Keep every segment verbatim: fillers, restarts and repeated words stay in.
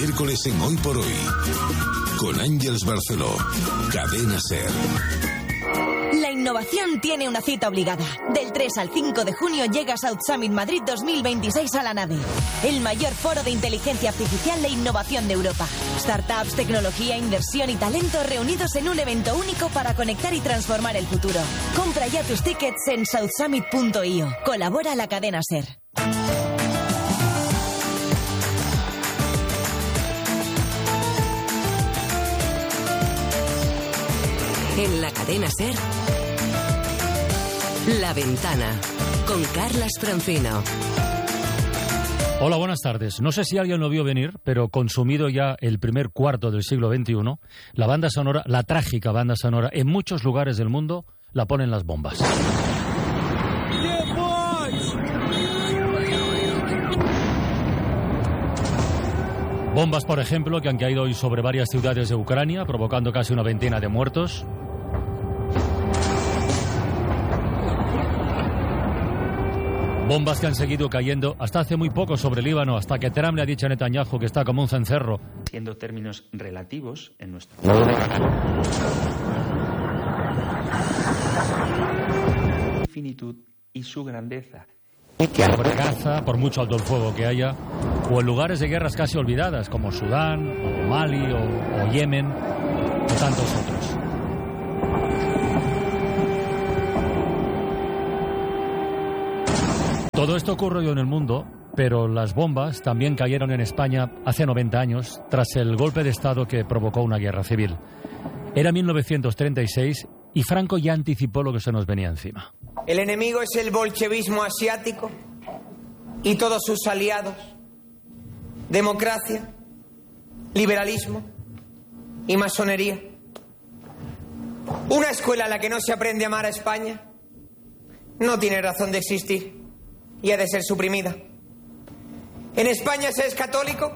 miércoles en Hoy por Hoy. Con Ángeles Barceló. Cadena SER. La innovación tiene una cita obligada. Del tres al cinco de junio llega South Summit Madrid dos mil veintiséis a la nave. El mayor foro de inteligencia artificial e innovación de Europa. Startups, tecnología, inversión y talento reunidos en un evento único para conectar y transformar el futuro. Compra ya tus tickets en south summit punto i o. Colabora la cadena SER. En la cadena SER, La Ventana, con Carlas Francino. Hola, buenas tardes. No sé si alguien lo vio venir, pero consumido ya el primer cuarto del siglo veintiuno, la banda sonora, la trágica banda sonora, en muchos lugares del mundo la ponen las bombas. Bombas, por ejemplo, que han caído hoy sobre varias ciudades de Ucrania, provocando casi una veintena de muertos. Bombas que han seguido cayendo hasta hace muy poco sobre el Líbano, hasta que Trump le ha dicho a Netanyahu que está como un cencerro. Siendo términos relativos en nuestro... infinitud y su grandeza. Sobre Gaza, por mucho alto el fuego que haya, o en lugares de guerras casi olvidadas, como Sudán, o Mali, o, o Yemen, o tantos otros. Todo esto ocurrió en el mundo, pero las bombas también cayeron en España hace noventa años, tras el golpe de Estado que provocó una guerra civil. Era mil novecientos treinta y seis y Franco ya anticipó lo que se nos venía encima. El enemigo es el bolchevismo asiático y todos sus aliados. Democracia, liberalismo y masonería. Una escuela a la que no se aprende a amar a España no tiene razón de existir y ha de ser suprimida. ¿En España se es católico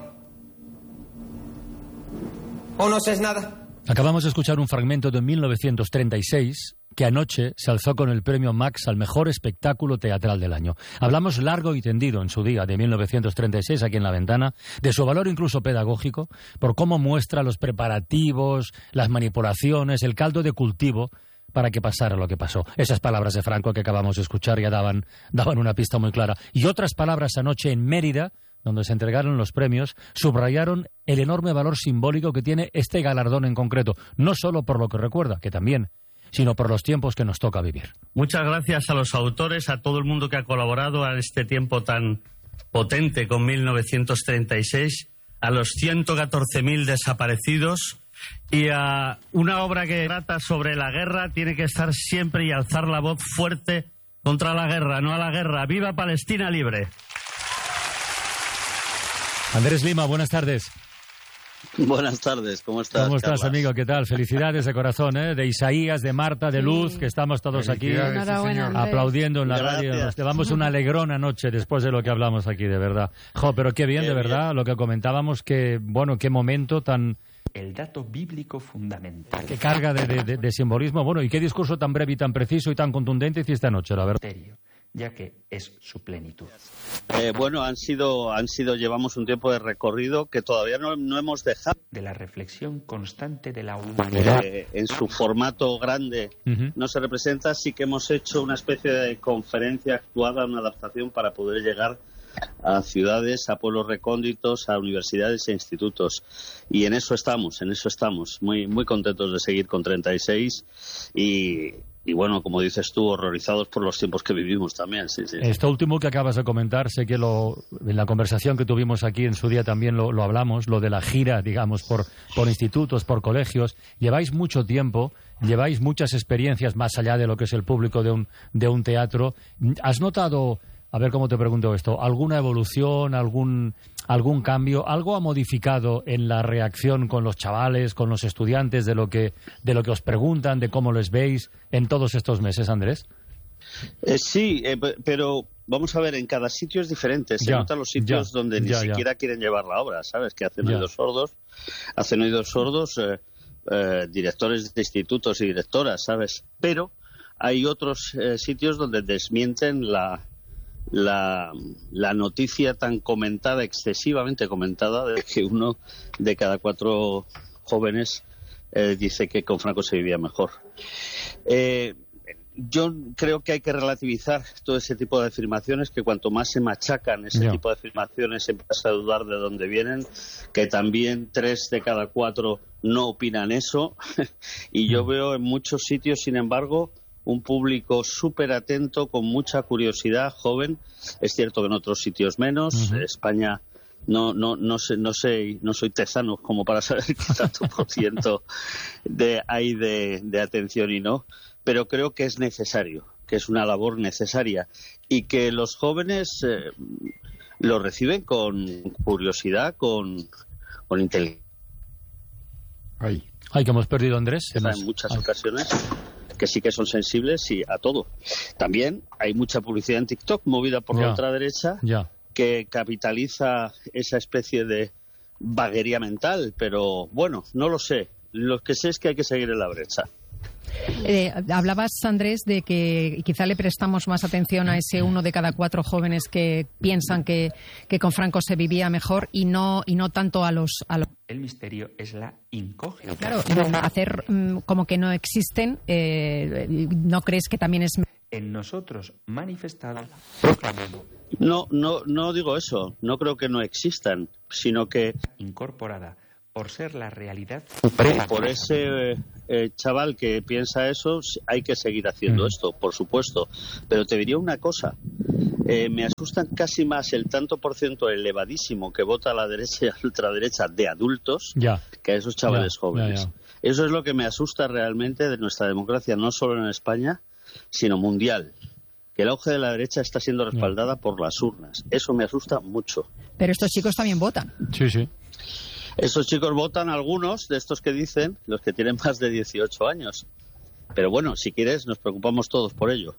o no se es nada? Acabamos de escuchar un fragmento de mil novecientos treinta y seis que anoche se alzó con el premio Max al mejor espectáculo teatral del año. Hablamos largo y tendido en su día de mil novecientos treinta y seis aquí en La Ventana, de su valor incluso pedagógico, por cómo muestra los preparativos, las manipulaciones, el caldo de cultivo para que pasara lo que pasó. Esas palabras de Franco que acabamos de escuchar ya daban, daban una pista muy clara. Y otras palabras anoche en Mérida, donde se entregaron los premios, subrayaron el enorme valor simbólico que tiene este galardón en concreto, no solo por lo que recuerda, que también, sino por los tiempos que nos toca vivir. Muchas gracias a los autores, a todo el mundo que ha colaborado a este tiempo tan potente con mil novecientos treinta y seis, a los ciento catorce mil desaparecidos y a una obra que trata sobre la guerra. Tiene que estar siempre y alzar la voz fuerte contra la guerra, no a la guerra. ¡Viva Palestina libre! Andrés Lima, buenas tardes. Buenas tardes, ¿cómo estás? ¿Cómo estás, Carlas? amigo? ¿Qué tal? Felicidades de corazón, ¿eh? De Isaías, de Marta, de Luz, que estamos todos aquí aplaudiendo en la radio. Nos llevamos una alegrona noche después de lo que hablamos aquí, de verdad. Jo, pero qué bien, qué de bien. verdad, lo que comentábamos, que, bueno, qué momento tan... El dato bíblico fundamental. Qué carga de, de, de, de simbolismo. Bueno, y qué discurso tan breve y tan preciso y tan contundente hiciste anoche, la verdad. Ya que es su plenitud. Eh, bueno, han sido, han sido, llevamos un tiempo de recorrido que todavía no, no hemos dejado. De la reflexión constante de la humanidad. Eh, en su formato grande uh-huh. no se representa, sí que hemos hecho una especie de conferencia actuada, una adaptación para poder llegar a ciudades, a pueblos recónditos, a universidades e institutos. Y en eso estamos, en eso estamos. Muy, muy contentos de seguir con treinta y seis y... Y bueno, como dices tú, horrorizados por los tiempos que vivimos también. Sí, sí. Esto último que acabas de comentar, sé que lo, en la conversación que tuvimos aquí en su día también lo, lo hablamos, lo de la gira, digamos, por, por institutos, por colegios. Lleváis mucho tiempo, lleváis muchas experiencias más allá de lo que es el público de un, de un teatro. ¿Has notado, a ver cómo te pregunto esto, alguna evolución, algún, algún cambio? ¿Algo ha modificado en la reacción con los chavales, con los estudiantes, de lo que, de lo que os preguntan, de cómo les veis en todos estos meses, Andrés? Eh, sí, eh, pero vamos a ver, en cada sitio es diferente. Se ya, notan los sitios ya, donde ni ya, siquiera ya. quieren llevar la obra, ¿sabes? Que hacen ya. oídos sordos, hacen oídos sordos eh, eh, directores de institutos y directoras, ¿sabes? Pero hay otros eh, sitios donde desmienten la... la, la noticia tan comentada, excesivamente comentada, de que uno de cada cuatro jóvenes eh, dice que con Franco se vivía mejor. Eh, yo creo que hay que relativizar todo ese tipo de afirmaciones, que cuanto más se machacan ese yeah. tipo de afirmaciones se empieza a dudar de dónde vienen, que también tres de cada cuatro no opinan eso, y yo veo en muchos sitios, sin embargo, un público súper atento, con mucha curiosidad, joven. Es cierto que en otros sitios menos. Uh-huh. España no no no sé no sé no soy tesano como para saber qué tanto por ciento de hay de, de atención y no, pero creo que es necesario, que es una labor necesaria, y que los jóvenes eh, lo reciben con curiosidad, con con inteligencia. Ay, ay, que hemos perdido a Andrés. En hemos... muchas ay. ocasiones, que sí que son sensibles y a todo. También hay mucha publicidad en TikTok movida por ya. la ultraderecha ya. que capitaliza esa especie de vaguería mental, pero bueno, no lo sé. Lo que sé es que hay que seguir en la brecha. Eh, hablabas, Andrés, de que quizá le prestamos más atención a ese uno de cada cuatro jóvenes que piensan que, que con Franco se vivía mejor y no y no tanto a los, a los... El misterio es la incógnita. Claro, hacer um, como que no existen, eh, ¿no crees que también es...? En nosotros manifestado, proclamado. No, no, no digo eso. No creo que no existan, sino que... Incorporada por ser la realidad. Por ese eh, chaval que piensa eso, hay que seguir haciendo mm. esto, por supuesto. Pero te diría una cosa. Eh, me asustan casi más el tanto por ciento elevadísimo que vota a la derecha y a la ultraderecha de adultos ya. que a esos chavales ya, jóvenes. Ya, ya. Eso es lo que me asusta realmente de nuestra democracia, no solo en España, sino mundial. Que el auge de la derecha está siendo respaldada ya. por las urnas. Eso me asusta mucho. Pero estos chicos también votan. Sí, sí. Estos chicos votan, algunos de estos que dicen, los que tienen más de dieciocho años. Pero bueno, si quieres, nos preocupamos todos por ello.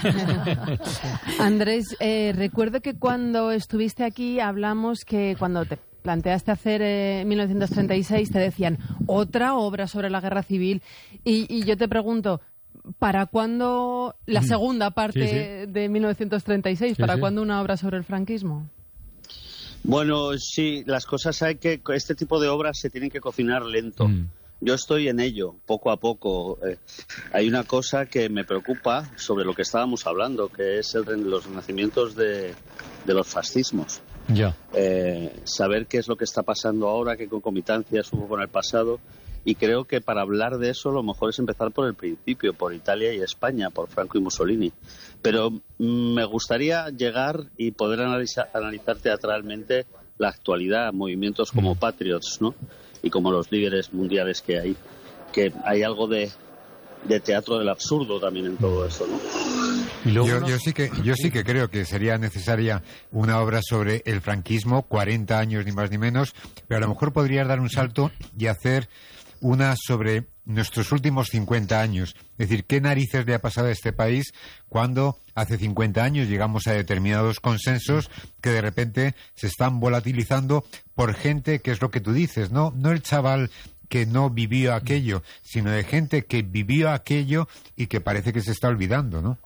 Andrés, eh, recuerdo que cuando estuviste aquí hablamos que cuando te planteaste hacer eh, mil novecientos treinta y seis te decían otra obra sobre la guerra civil. Y, y yo te pregunto, ¿para cuándo la segunda parte sí, sí. de mil novecientos treinta y seis? ¿Para sí, sí. cuándo una obra sobre el franquismo? Bueno, sí, las cosas hay que... Este tipo de obras se tienen que cocinar lento. Mm. Yo estoy en ello, poco a poco. Eh, hay una cosa que me preocupa sobre lo que estábamos hablando, que es el, los renacimientos de, de los fascismos. Ya. Eh, saber qué es lo que está pasando ahora, qué concomitancias hubo con el pasado. Y creo que para hablar de eso lo mejor es empezar por el principio, por Italia y España, por Franco y Mussolini. Pero mm, me gustaría llegar y poder analizar, analizar teatralmente la actualidad, movimientos como mm. Patriots, ¿no? Y como los líderes mundiales que hay, que hay algo de, de teatro del absurdo también en todo eso, ¿no? Y luego, yo, yo sí que yo sí que creo que sería necesaria una obra sobre el franquismo, cuarenta años ni más ni menos, pero a lo mejor podrías dar un salto y hacer una sobre nuestros últimos cincuenta años. Es decir, ¿qué narices le ha pasado a este país cuando hace cincuenta años llegamos a determinados consensos que de repente se están volatilizando por gente que es lo que tú dices, ¿no? No el chaval que no vivió aquello, sino de gente que vivió aquello y que parece que se está olvidando, ¿no?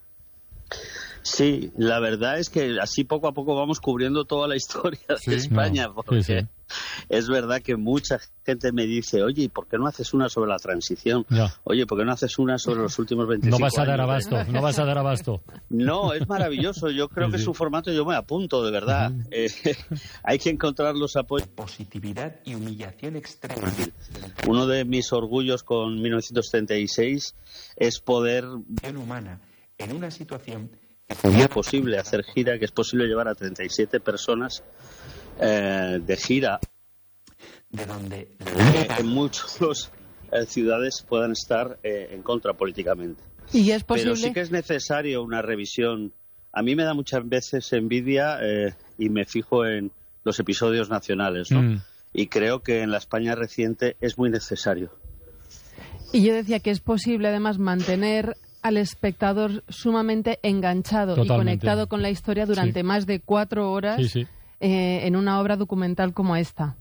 Sí, la verdad es que así poco a poco vamos cubriendo toda la historia sí, de España, no, porque sí, sí. es verdad que mucha gente me dice, oye, ¿y por qué no haces una sobre la transición? Ya. Oye, ¿por qué no haces una sobre los últimos veinticinco años? No vas a dar abasto, no vas a dar abasto. No, es maravilloso, yo creo sí, que sí. su formato yo me apunto, de verdad. Uh-huh. Eh, hay que encontrar los apoyos. Positividad y humillación extrema. Uno de mis orgullos con mil novecientos treinta y seis es poder... humana en una situación... Es posible hacer gira, que es posible llevar a treinta y siete personas eh, de gira, de donde eh, en muchas eh, ciudades puedan estar eh, en contra políticamente. ¿Y es posible? Pero sí que es necesario una revisión. A mí me da muchas veces envidia eh, y me fijo en los episodios nacionales, ¿no? Mm. Y creo que en la España reciente es muy necesario. Y yo decía que es posible además mantener al espectador sumamente enganchado Totalmente. y conectado con la historia durante sí. más de cuatro horas sí, sí. Eh, en una obra documental como esta.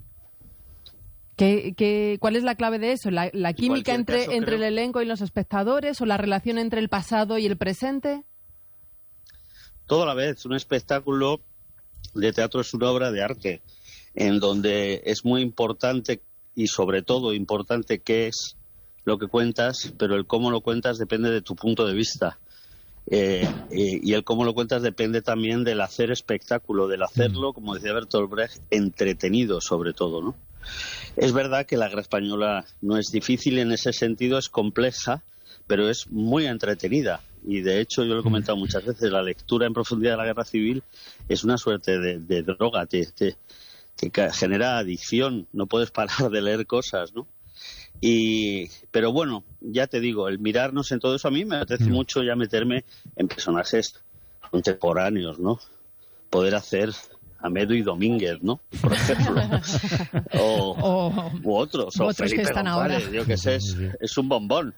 ¿Qué, qué, ¿Cuál es la clave de eso? ¿La, la química entre, caso, entre el elenco y los espectadores o la relación entre el pasado y el presente? todo a la vez. Un espectáculo de teatro es una obra de arte, en donde es muy importante, y sobre todo importante, qué es lo que cuentas, pero el cómo lo cuentas depende de tu punto de vista. Eh, eh, y el cómo lo cuentas depende también del hacer espectáculo, del hacerlo, como decía Bertolt Brecht, entretenido sobre todo, ¿no? Es verdad que la guerra española no es difícil en ese sentido, es compleja, pero es muy entretenida. Y de hecho, yo lo he comentado muchas veces, la lectura en profundidad de la guerra civil es una suerte de, de droga, te, te, te genera adicción, no puedes parar de leer cosas, ¿no? Y, pero bueno, ya te digo, el mirarnos en todo eso, a mí me apetece mm. mucho ya meterme en personajes contemporáneos, ¿no? Poder hacer a Medo y Domínguez, ¿no? Por ejemplo. o, o u otros. O otros Felipe que están González, ahora. Yo que sé, es, es un bombón.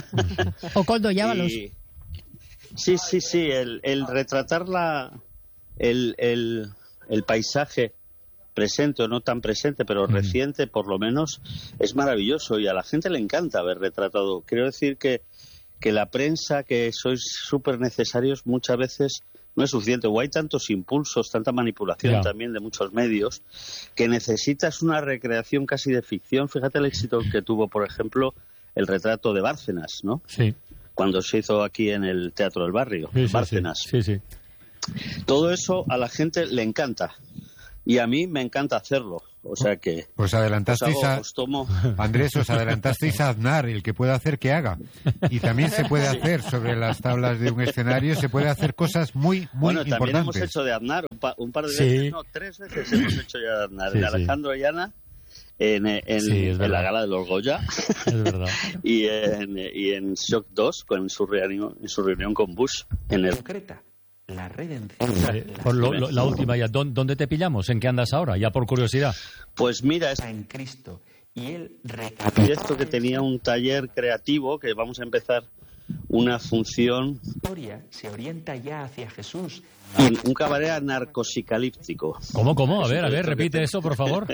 O Coldo Llávalos. Y, sí, sí, sí, el, el retratar la, el, el, el paisaje presente o no tan presente, pero mm. reciente por lo menos, es maravilloso y a la gente le encanta ver retratado. Quiero decir que, que la prensa, que sois súper necesarios, muchas veces no es suficiente, o hay tantos impulsos, tanta manipulación yeah. también de muchos medios, que necesitas una recreación casi de ficción. Fíjate el éxito que tuvo, por ejemplo, el retrato de Bárcenas, ¿no? Sí. Cuando se hizo aquí en el Teatro del Barrio, sí, sí, Bárcenas. Sí, sí. Todo eso a la gente le encanta. Y a mí me encanta hacerlo, o sea que... Pues adelantasteis os hago, a... os tomo... Andrés, os adelantasteis a Aznar, el que pueda hacer que haga. Y también se puede hacer sobre las tablas de un escenario, se puede hacer cosas muy, muy bueno, importantes. También hemos hecho de Aznar un, pa un par de sí. veces, no, tres veces hemos hecho ya de Aznar. Sí, de Alejandro Ayana, en, en, sí, en la gala de los Goya, es verdad. y, en, y en Shock dos, con, en, su reunión, en su reunión con Bush. En el... Concreta. La redención. Eh, por lo, lo, la última ya, ¿dónde te pillamos? ¿En qué andas ahora? Ya por curiosidad. Pues mira, es en Cristo. Y él proyecto que tenía un taller creativo, que vamos a empezar una función. La historia se orienta ya hacia Jesús. Y un cabaret anarcosicalíptico. ¿Cómo, cómo? A ver, a ver, repite eso, por favor.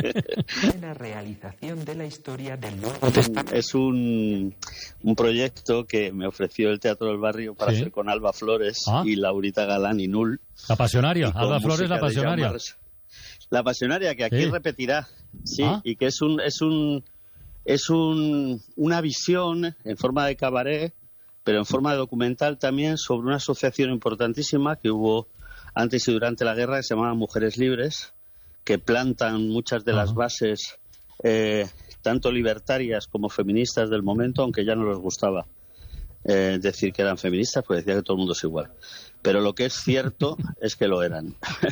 Una realización de la historia del Nuevo Testamento. Es un, un proyecto que me ofreció el Teatro del Barrio para ¿Sí? hacer con Alba Flores ah. y Laurita Galán y Null. La Pasionaria, Alba Flores, la Pasionaria. La Pasionaria, que aquí ¿Sí? repetirá. Sí, ah. y que es un es un es un una visión en forma de cabaret, pero en forma de documental también, sobre una asociación importantísima que hubo antes y durante la guerra, que se llamaba Mujeres Libres, que plantan muchas de uh-huh. las bases, eh, tanto libertarias como feministas del momento, aunque ya no les gustaba eh, decir que eran feministas, porque decía que todo el mundo es igual. Pero lo que es cierto es que lo eran.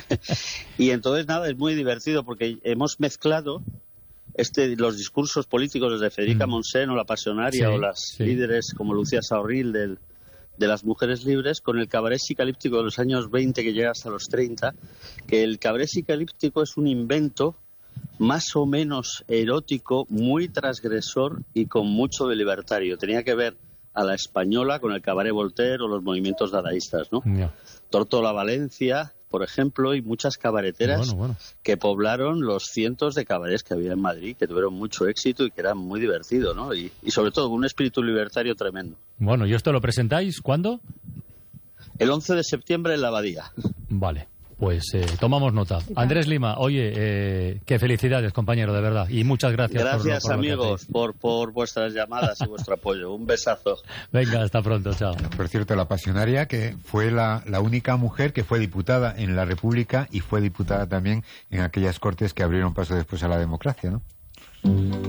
Y entonces, nada, es muy divertido, porque hemos mezclado Este, los discursos políticos desde Federica mm. Montseny o la Pasionaria sí, o las sí. líderes como Lucía Saorril del, de las Mujeres Libres, con el cabaret psicalíptico de los años veinte que llega hasta los treinta, que el cabaret psicalíptico es un invento más o menos erótico, muy transgresor y con mucho de libertario. Tenía que ver a la española con el cabaret Voltaire o los movimientos dadaístas, ¿no? Yeah. Tortola Valencia, por ejemplo, y muchas cabareteras bueno, bueno. que poblaron los cientos de cabarets que había en Madrid, que tuvieron mucho éxito y que eran muy divertidos, ¿no? Y, y sobre todo un espíritu libertario tremendo. Bueno, ¿y esto lo presentáis cuándo? El once de septiembre en la Abadía. Vale, pues eh, tomamos nota. Andrés Lima, oye, eh, qué felicidades, compañero, de verdad. Y muchas gracias. Gracias, por, por amigos, por, por vuestras llamadas y vuestro apoyo. Un besazo. Venga, hasta pronto, chao. Por cierto, la Pasionaria, que fue la, la única mujer que fue diputada en la República y fue diputada también en aquellas cortes que abrieron paso después a la democracia, ¿no?